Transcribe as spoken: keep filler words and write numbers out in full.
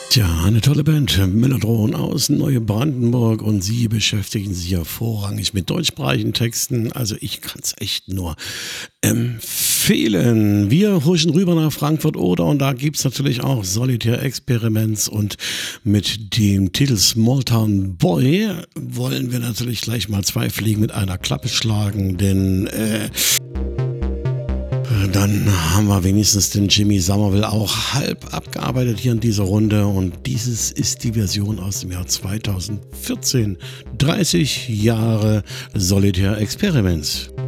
Tja, eine tolle Band, Mellotron aus Neubrandenburg, und sie beschäftigen sich hervorragig mit deutschsprachigen Texten. Also ich kann es echt nur empfehlen. Wir huschen rüber nach Frankfurt-Oder und da gibt es natürlich auch Solitär Experiments, und mit dem Titel Small Town Boy wollen wir natürlich gleich mal zwei Fliegen mit einer Klappe schlagen, denn äh, dann haben wir wenigstens den Jimmy Somerville auch halb abgearbeitet hier in dieser Runde, und dieses ist die Version aus dem Jahr zweitausendvierzehn. dreißig Jahre Solitär Experiments.